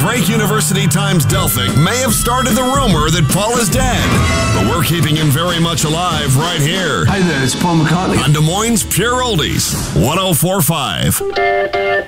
Drake University Times-Delphic may have started the rumor that Paul is dead, but we're keeping him very much alive right here. Hi there, it's Paul McCartney. On Des Moines Pure Oldies, 104.5.